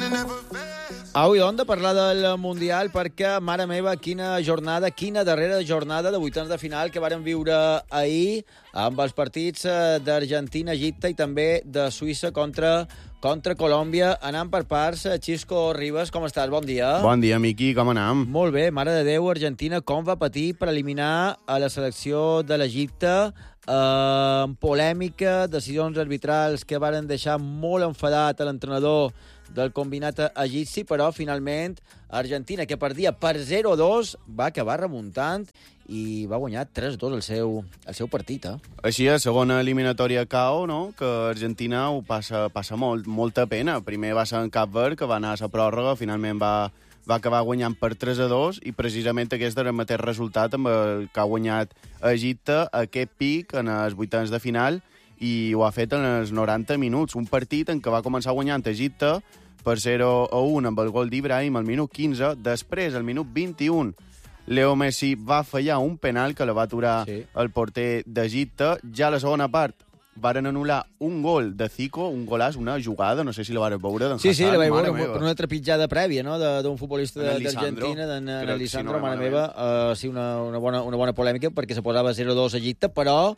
Avui hem de parlar del Mundial perquè, mare meva, quina jornada, quina darrera jornada de vuitens de final que varen viure ahir amb els partits d'Argentina, Egipte i també de Suïssa contra Colòmbia. Anant per parts, Xisco Ribas, com estàs? Bon dia. Bon dia, Miqui, com anem? Molt bé, mare de Déu, Argentina, com va patir per eliminar a la selecció de l'Egipte, polèmica, decisions arbitrals que varen deixar molt enfadat a l'entrenador del combinat egipci, però finalment Argentina, que perdia per 0-2, va acabar remuntant i va guanyar 3-2 el seu partit. Així, a segona eliminatòria KO, no? Que Argentina ho passa molta pena. Primer va ser en Cap Verd, que va anar a la pròrroga, finalment va acabar guanyant per 3-2, i precisament aquest era el mateix resultat amb el que ha guanyat Egipte aquest pic en els vuitens de final, i ho ha fet en els 90 minuts. Un partit en què va començar guanyant Egipte per 0-1 amb el gol d'Ibrahim al minut 15. Després, al minut 21, Leo Messi va fallar un penal que la va aturar el porter d'Egipte. Ja a la segona part varen anul·lar un gol de Zico, un golàs, una jugada, no sé si la vareu veure. Sí, la vaig veure, per una trepitjada prèvia, no?, d'un futbolista d'Argentina, d'en Lisandro, mare meva. Sí, una bona polèmica, perquè se posava 0-2 a Egipte, però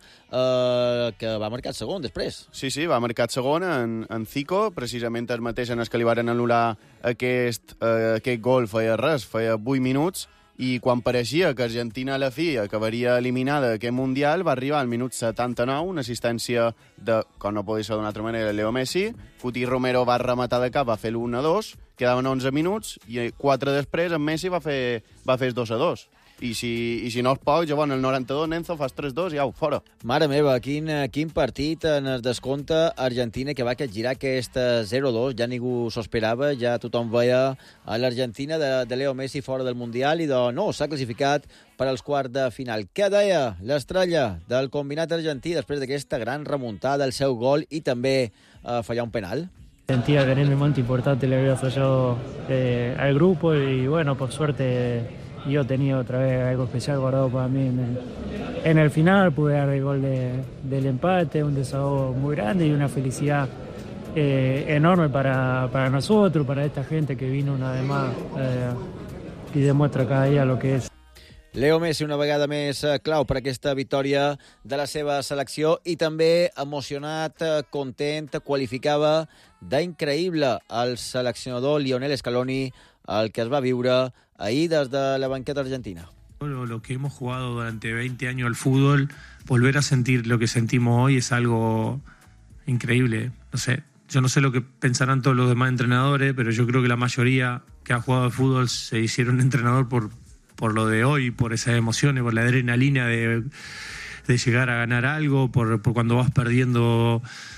que va marcar el segon després. Sí, va marcar el segon en Zico, precisament el mateix en el que li varen anul·lar aquest gol feia 8 minuts, i quan pareixia que Argentina a la fi acabaria eliminada d'aquest Mundial, va arribar al minut 79, una assistència de, com no podia ser d'una altra manera, Leo Messi. Cuti Romero va rematar de cap, va fer l'1-2, quedaven 11 minuts, i 4 després en Messi va fer el 2-2. I si no es pot, llavors en el 92 Nenzo fas 3-2 i au, fora. Mare meva, quin partit en el descompte Argentina, que va girar aquest 0-2, ja ningú s'ho esperava, ja tothom veia a l'Argentina de Leo Messi fora del Mundial, i no, s'ha classificat per als quarts de final. Què deia l'estrella del combinat argentí després d'aquesta gran remuntada, el seu gol i també fallar un penal? Sentía que en el momento importante le había fallado al grupo y bueno, por suerte yo tenía otra vez algo especial guardado para mí en el final. Pude dar el gol del empate, un desahogo muy grande y una felicidad enorme para nosotros, para esta gente que vino una vez más y demuestra cada día lo que es. Leo Messi una vegada més clau per aquesta victòria de la seva selecció, i també emocionat, content, qualificava d'increïble el seleccionador Lionel Scaloni el que es va viure ahí desde la banqueta argentina. Lo que hemos jugado durante 20 años al fútbol, volver a sentir lo que sentimos hoy es algo increíble. No sé, yo no sé lo que pensarán todos los demás entrenadores, pero yo creo que la mayoría que ha jugado al fútbol se hicieron entrenador por lo de hoy, por esas emociones, por la adrenalina de llegar a ganar algo, por cuando vas perdiendo,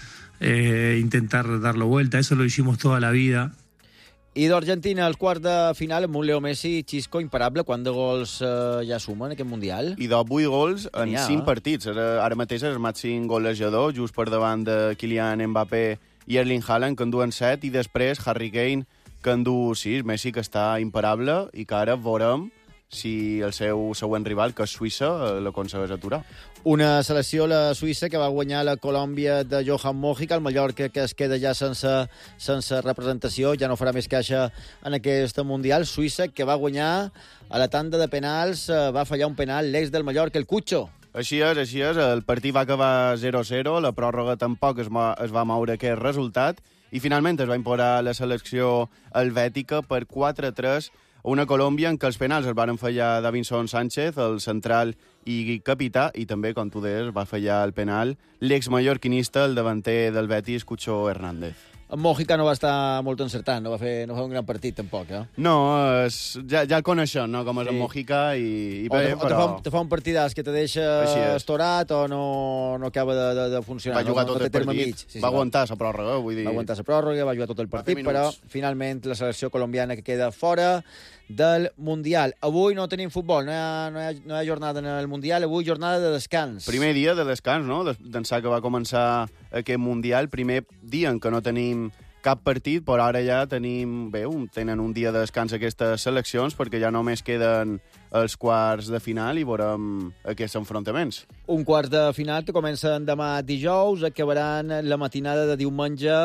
intentar darlo vuelta. Eso lo hicimos toda la vida. I d'Argentina als quarts de final amb un Leo Messi, Xisco, imparable. Quant de gols ja suma en aquest Mundial? I de 8 gols en 5 partits. Ara mateix és el màxim golejador, just per davant de Kylian Mbappé i Erling Haaland, que en duen 7, i després Harry Kane, que en du 6. Messi, que està imparable, i que ara veurem si el seu següent rival, que és Suïssa, l'aconsegueix aturar. Una selecció, la Suïssa, que va guanyar la Colòmbia de Johan Mojica, el Mallorca, que es queda ja sense representació, ja no farà més caixa en aquest Mundial. Suïssa, que va guanyar a la tanda de penals, va fallar un penal l'ex del Mallorca, el Cucho. Així és. El partit va acabar 0-0, la pròrroga tampoc es va moure aquest resultat, i finalment es va imposar la selecció helvètica per 4-3, una Colòmbia en què els penals es van fallar Davinson Sánchez, el central i capità, i també, com tu deies, va fallar el penal l'ex-mallorquinista, el davanter del Betis, Cucho Hernández. En Mojica no va estar molt encertant, no va fer un gran partit, tampoc, No, ja el coneixem, no?, com és en Mojica, i bé, però... te fa un partidàs que te deixa estorat o no acaba de funcionar. Va jugar tot el partit, va aguantar la pròrroga, vull dir... Va aguantar la pròrroga, va jugar tot el partit, però finalment la selecció colombiana que queda fora del Mundial. Avui no tenim futbol, no hi ha jornada en el Mundial, avui jornada de descans. Primer dia de descans, no?, d'ençà que va començar aquest Mundial, primer dia en què no tenim cap partit, però ara ja tenen un dia de descans aquestes seleccions, perquè ja només queden els quarts de final i veurem aquests enfrontaments. Un quarts de final que comencen demà dijous, acabaran la matinada de diumenge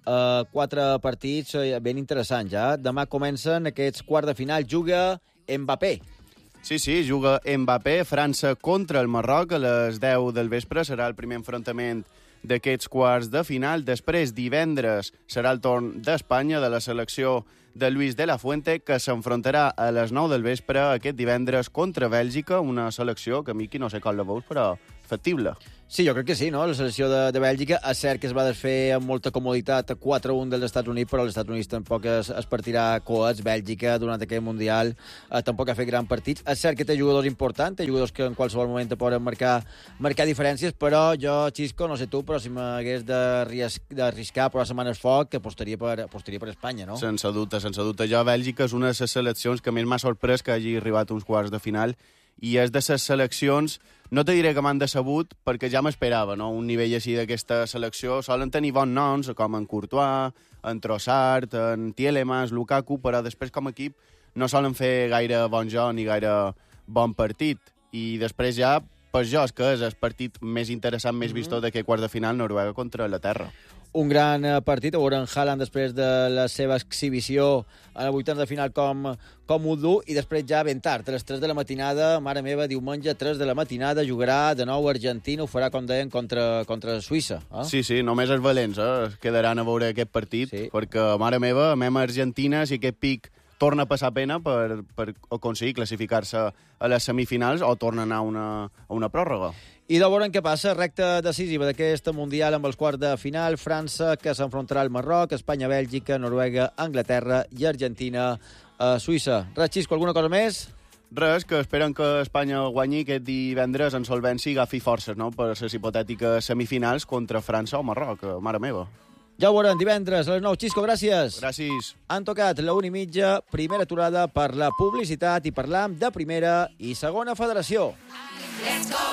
4 partits ben interessants, ja. Demà comencen aquests quarts de final. Juga Mbappé. Sí, juga Mbappé, França contra el Marroc a les 10 del vespre. Serà el primer enfrontament d'aquests quarts de final. Després, divendres, serà el torn d'Espanya, de la selecció de Luis de la Fuente, que s'enfrontarà a les 9 del vespre aquest divendres contra Bèlgica, una selecció que, Miqui, no sé com la veus, però factible. Sí, jo crec que sí, no? La selecció de Bèlgica, és cert que es va desfer amb molta comoditat 4-1 dels Estats Units, però els Estats Units tampoc es partirà coets. Bèlgica, durant aquest Mundial, tampoc ha fet grans partits. És cert que té jugadors importants, té jugadors que en qualsevol moment te poden marcar diferències, però jo, Xisco, no sé tu, però si m'hagués d'arriscar per les setmanes foc, que apostaria per Espanya, no? Sense dubte. Jo, Bèlgica és una de les seleccions que més m'ha sorprès que hagi arribat uns quarts de final, i és de les seleccions, no te diré que m'han decebut, perquè ja m'esperava, no? Un nivell així d'aquesta selecció. Solen tenir bons noms, com en Courtois, en Trossard, en Tielemans, Lukaku, però després com a equip no solen fer gaire bon joc ni gaire bon partit. I després ja, per jo, és que és el partit més interessant, més vistós d'aquest quart de final, Noruega contra la Terra. Un gran partit, a veure en Haaland després de la seva exhibició a la vuitena de final com ho du, i després ja ben tard, a les 3 de la matinada, mare meva, diumenge, 3 de la matinada, jugarà de nou Argentina, ho farà, com deien, contra Suïssa. Sí, només els valents quedaran a veure aquest partit, sí. Perquè, mare meva, a Argentina, si aquest pic torna a passar pena per aconseguir classificar-se a les semifinals o torna a anar a una pròrroga. I de veure què passa, recta decisiva d'aquest Mundial amb els quarts de final. França, que s'enfrontarà al Marroc, Espanya, Bèlgica, Noruega, Anglaterra i Argentina a Suïssa. Res, Xisco, alguna cosa més? Res, que esperen que Espanya guanyi aquest divendres en solvència i agafi forces, no?, per les hipotètiques semifinals contra França o Marroc, mare meva. Ja ho veurem divendres a les 9. Xisco, gràcies. Gràcies. Han tocat la 1:30, primera aturada per la publicitat, i parlam de primera i segona federació. Let's go!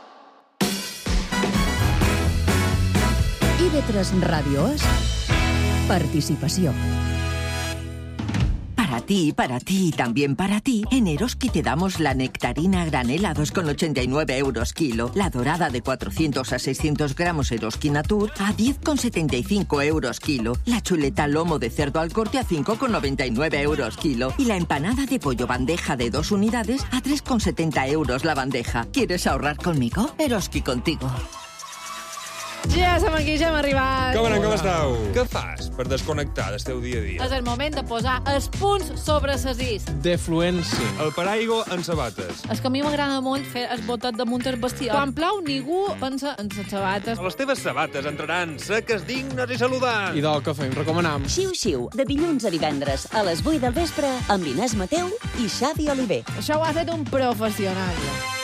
IB3 Radio es participació. Para ti y también para ti, en Eroski te damos la nectarina granel a 2,89 euros kilo, la dorada de 400 a 600 gramos Eroski Natur a 10,75 euros kilo, la chuleta lomo de cerdo al corte a 5,99 euros kilo y la empanada de pollo bandeja de 2 unidades a 3,70 euros la bandeja. ¿Quieres ahorrar conmigo? Eroski contigo. Ja som aquí, ja hem arribat. Com anem, com esteu? Què fas per desconnectar del teu dia a dia? És el moment de posar els punts sobre ses is. Defluència. El paraigua en sabates. És que a mi m'agrada molt fer el botet damunt el vestidor. Quan plou, ningú pensa en les sabates. Les teves sabates entraran seques, dignes i saludants. I del que fem, recomanam. Xiu-xiu, de dilluns a divendres a les 8 del vespre amb Inés Mateu i Xavi Oliver. Això ho ha fet un professional.